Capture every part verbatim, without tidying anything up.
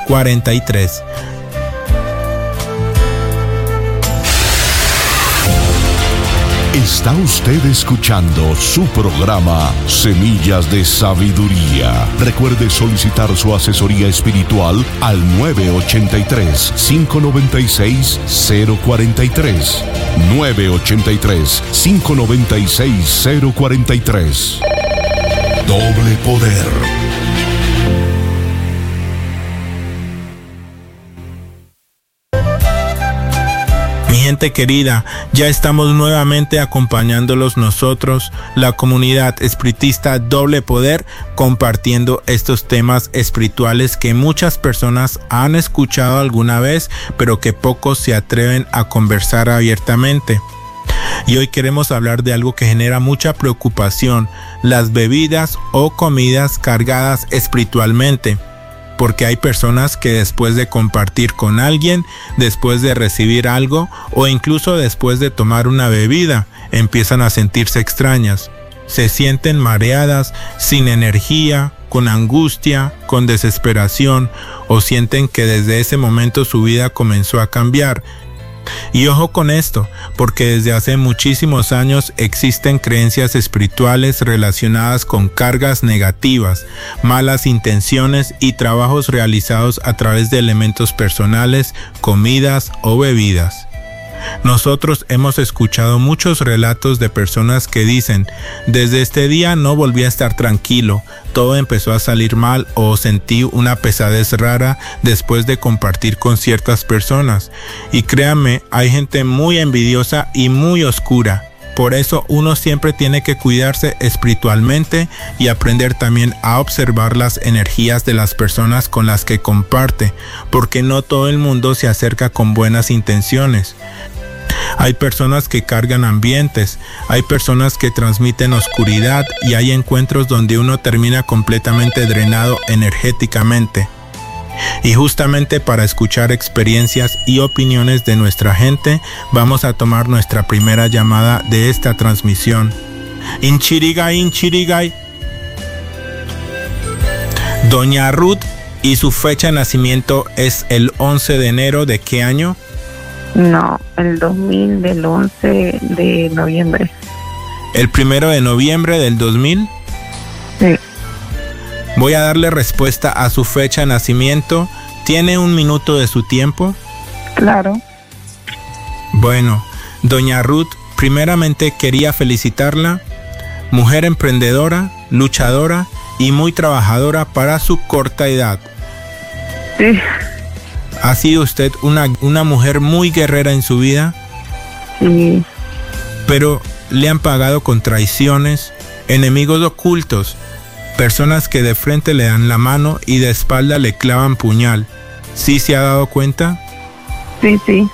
cuarenta y tres. Está usted escuchando su programa Semillas de Sabiduría. Recuerde solicitar su asesoría espiritual al nueve ocho tres, cinco nueve seis, cero cuatro tres. nueve ocho tres, cinco nueve seis, cero cuatro tres. Doble poder. Mi gente querida, ya estamos nuevamente acompañándolos nosotros, la comunidad espiritista Doble Poder, compartiendo estos temas espirituales que muchas personas han escuchado alguna vez, pero que pocos se atreven a conversar abiertamente. Y hoy queremos hablar de algo que genera mucha preocupación, las bebidas o comidas cargadas espiritualmente. Porque hay personas que después de compartir con alguien, después de recibir algo o incluso después de tomar una bebida, empiezan a sentirse extrañas. Se sienten mareadas, sin energía, con angustia, con desesperación, o sienten que desde ese momento su vida comenzó a cambiar. Y ojo con esto, porque desde hace muchísimos años existen creencias espirituales relacionadas con cargas negativas, malas intenciones y trabajos realizados a través de elementos personales, comidas o bebidas. Nosotros hemos escuchado muchos relatos de personas que dicen: desde este día no volví a estar tranquilo, todo empezó a salir mal o sentí una pesadez rara después de compartir con ciertas personas. Y créanme, hay gente muy envidiosa y muy oscura. Por eso uno siempre tiene que cuidarse espiritualmente y aprender también a observar las energías de las personas con las que comparte, porque no todo el mundo se acerca con buenas intenciones. Hay personas que cargan ambientes, hay personas que transmiten oscuridad y hay encuentros donde uno termina completamente drenado energéticamente. Y justamente para escuchar experiencias y opiniones de nuestra gente, vamos a tomar nuestra primera llamada de esta transmisión. Inchirigay, Inchirigay. Doña Ruth, ¿y su fecha de nacimiento es el once de enero de qué año? No, el dos mil del once de noviembre. ¿El primero de noviembre del dos mil? Sí. Voy a darle respuesta a su fecha de nacimiento. ¿Tiene un minuto de su tiempo? Claro. Bueno, doña Ruth, primeramente quería felicitarla. Mujer emprendedora, luchadora y muy trabajadora para su corta edad. Sí. ¿Ha sido usted una, una mujer muy guerrera en su vida? Sí. Pero le han pagado con traiciones, enemigos ocultos, personas que de frente le dan la mano y de espalda le clavan puñal. ¿Sí se ha dado cuenta? Sí, sí.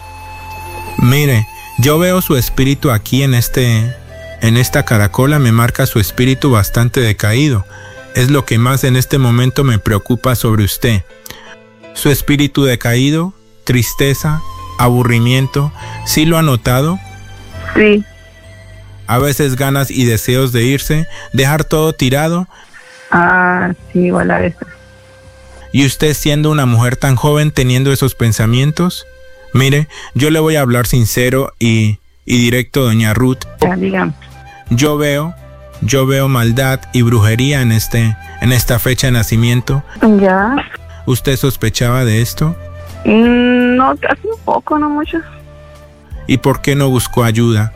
Mire, yo veo su espíritu aquí en este, en esta caracola, me marca su espíritu bastante decaído. Es lo que más en este momento me preocupa sobre usted. Su espíritu decaído, tristeza, aburrimiento, ¿sí lo ha notado? Sí. A veces ganas y deseos de irse, dejar todo tirado. Ah, sí, igual a veces. ¿Y usted siendo una mujer tan joven teniendo esos pensamientos? Mire, yo le voy a hablar sincero y, y directo, doña Ruth. Ya, dígame. Yo veo, yo veo maldad y brujería en este, en esta fecha de nacimiento. Ya. ¿Usted sospechaba de esto? Mm, no, casi un poco, no mucho. ¿Y por qué no buscó ayuda?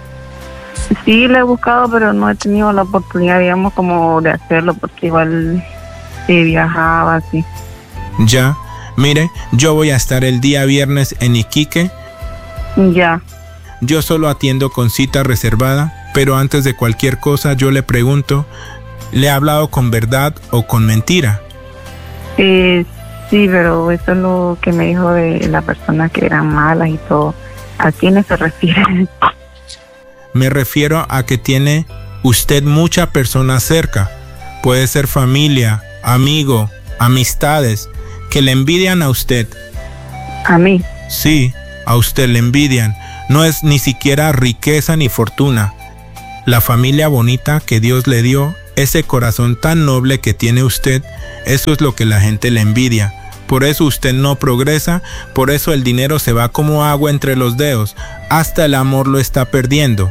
Sí, lo he buscado, pero no he tenido la oportunidad, digamos, como de hacerlo, porque igual sí viajaba, así. Ya, mire, yo voy a estar el día viernes en Iquique. Ya. Yo solo atiendo con cita reservada, pero antes de cualquier cosa yo le pregunto, ¿le ha hablado con verdad o con mentira? Eh, sí, pero eso es lo que me dijo de la persona que eran malas y todo. ¿A quiénes se refiere? Me refiero a que tiene usted mucha persona cerca. Puede ser familia, amigo, amistades, que le envidian a usted. ¿A mí? Sí, a usted le envidian. No es ni siquiera riqueza ni fortuna. La familia bonita que Dios le dio, ese corazón tan noble que tiene usted, eso es lo que la gente le envidia. Por eso usted no progresa, por eso el dinero se va como agua entre los dedos, hasta el amor lo está perdiendo.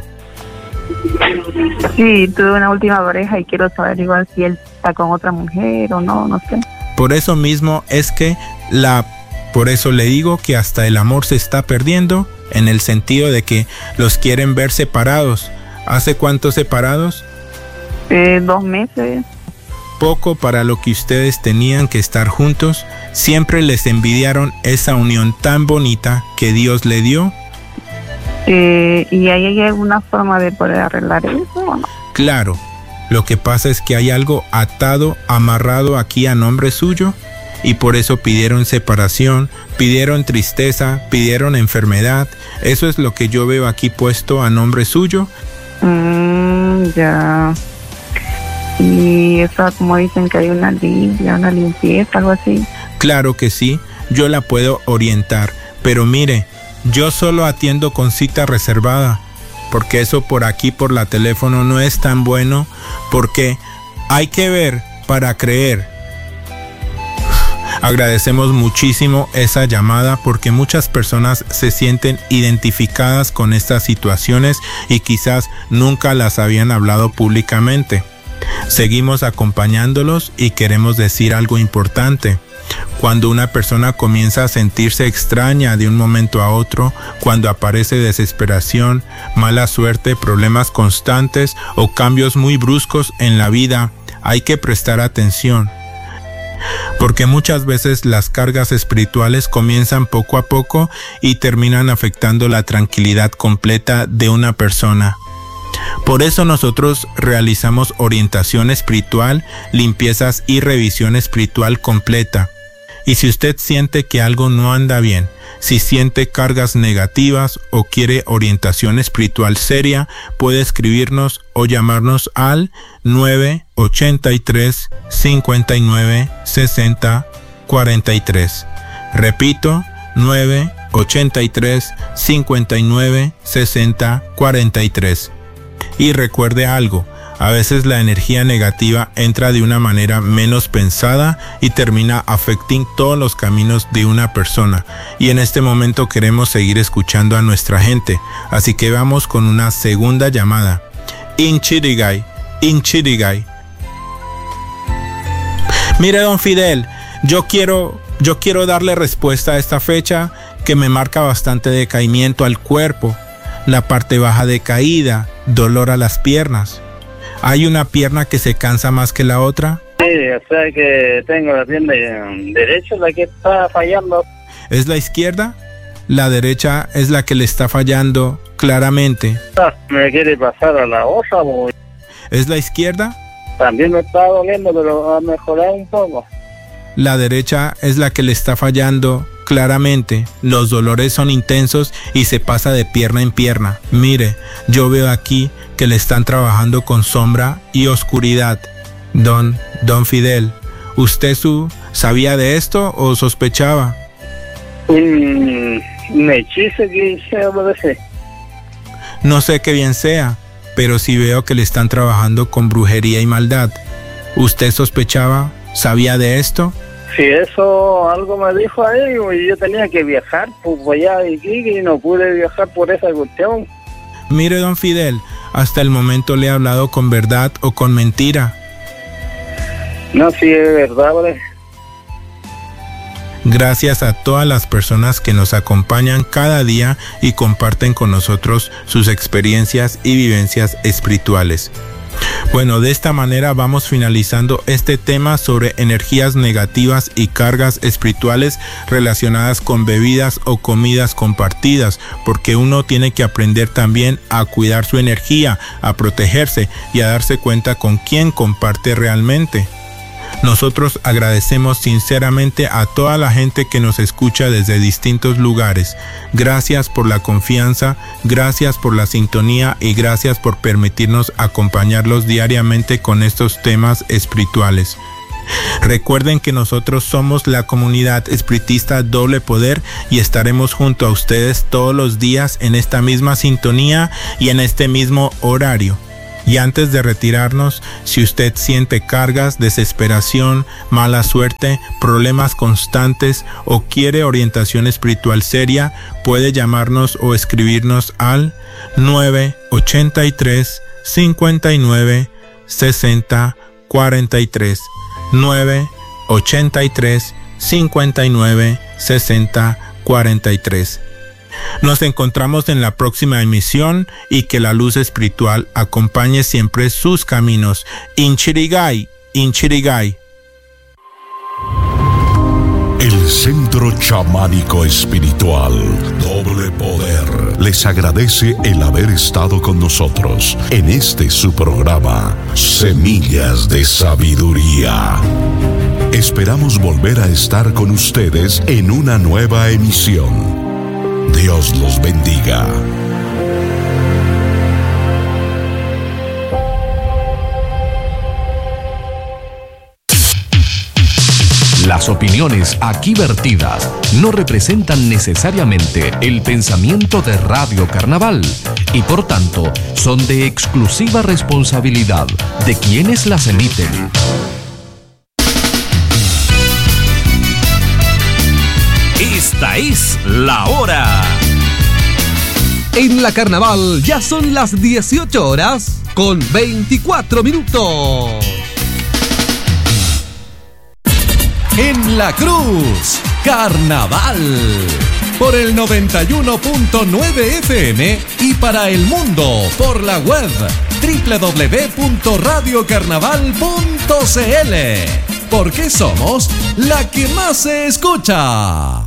Sí, tuve una última pareja y quiero saber igual si él está con otra mujer o no, no sé. Por eso mismo es que la, por eso le digo que hasta el amor se está perdiendo, en el sentido de que los quieren ver separados. ¿Hace cuánto separados? Eh, dos meses. Poco para lo que ustedes tenían que estar juntos. Siempre les envidiaron esa unión tan bonita que Dios le dio. Eh, ¿Y hay alguna forma de poder arreglar eso o no? Claro, lo que pasa es que hay algo atado, amarrado aquí a nombre suyo, y por eso pidieron separación, pidieron tristeza, pidieron enfermedad. Eso es lo que yo veo aquí puesto a nombre suyo. Mm, ya. Y eso, como dicen que hay una limpia, una limpieza, algo así. Claro que sí, yo la puedo orientar, pero mire, yo solo atiendo con cita reservada, porque eso por aquí por la teléfono no es tan bueno, porque hay que ver para creer. Agradecemos muchísimo esa llamada porque muchas personas se sienten identificadas con estas situaciones y quizás nunca las habían hablado públicamente. Seguimos acompañándolos y queremos decir algo importante. Cuando una persona comienza a sentirse extraña de un momento a otro, cuando aparece desesperación, mala suerte, problemas constantes o cambios muy bruscos en la vida, hay que prestar atención. Porque muchas veces las cargas espirituales comienzan poco a poco y terminan afectando la tranquilidad completa de una persona. Por eso nosotros realizamos orientación espiritual, limpiezas y revisión espiritual completa. Y si usted siente que algo no anda bien, si siente cargas negativas o quiere orientación espiritual seria, puede escribirnos o llamarnos al nueve ochenta y tres, cincuenta y nueve, sesenta, cuarenta y tres. Repito, nueve ochenta y tres, cincuenta y nueve, sesenta, cuarenta y tres. Y recuerde algo, a veces la energía negativa entra de una manera menos pensada y termina afectando todos los caminos de una persona. Y en este momento queremos seguir escuchando a nuestra gente, así que vamos con una segunda llamada. Inchirigay, Inchirigay. Mire, don Fidel, yo quiero, yo quiero darle respuesta a esta fecha que me marca bastante decaimiento al cuerpo, la parte baja decaída, dolor a las piernas. ¿Hay una pierna que se cansa más que la otra? Sí, o sea que tengo la pierna derecha la que está fallando. ¿Es la izquierda? La derecha es la que le está fallando claramente. Ah, me quiere pasar a la otra, boy. ¿Es la izquierda? También me está doliendo, pero ha mejorado un poco. La derecha es la que le está fallando claramente. Los dolores son intensos y se pasa de pierna en pierna. Mire, yo veo aquí que le están trabajando con sombra y oscuridad. Don, don Fidel, ¿usted su, sabía de esto o sospechaba? Un, un hechizo que se parece. No sé qué bien sea, pero sí veo que le están trabajando con brujería y maldad. ¿Usted sospechaba? ¿Sabía de esto? Sí, eso algo me dijo ahí, y yo tenía que viajar pues allá de Iquique y no pude viajar por esa cuestión. Mire, don Fidel, hasta el momento le he hablado con verdad o con mentira. No, sí, es verdad, ¿vale? Gracias a todas las personas que nos acompañan cada día y comparten con nosotros sus experiencias y vivencias espirituales. Bueno, de esta manera vamos finalizando este tema sobre energías negativas y cargas espirituales relacionadas con bebidas o comidas compartidas, porque uno tiene que aprender también a cuidar su energía, a protegerse y a darse cuenta con quién comparte realmente. Nosotros agradecemos sinceramente a toda la gente que nos escucha desde distintos lugares. Gracias por la confianza, gracias por la sintonía y gracias por permitirnos acompañarlos diariamente con estos temas espirituales. Recuerden que nosotros somos la comunidad espiritista Doble Poder y estaremos junto a ustedes todos los días en esta misma sintonía y en este mismo horario. Y antes de retirarnos, si usted siente cargas, desesperación, mala suerte, problemas constantes o quiere orientación espiritual seria, puede llamarnos o escribirnos al nueve ochenta y tres, cincuenta y nueve, sesenta, cuarenta y tres, nueve ochenta y tres, cincuenta y nueve, sesenta, cuarenta y tres. Nos encontramos en la próxima emisión y que la luz espiritual acompañe siempre sus caminos. Inchirigai, Inchirigai. El Centro Chamánico Espiritual Doble Poder les agradece el haber estado con nosotros en este su programa Semillas de Sabiduría. Esperamos volver a estar con ustedes en una nueva emisión. Dios los bendiga. Las opiniones aquí vertidas no representan necesariamente el pensamiento de Radio Carnaval y por tanto son de exclusiva responsabilidad de quienes las emiten. Esta es la hora. En la Carnaval ya son las dieciocho horas con veinticuatro minutos. En la Cruz, Carnaval, por el noventa y uno punto nueve F M y para el mundo por la web doble u doble u doble u punto radio carnaval punto c l, porque somos la que más se escucha.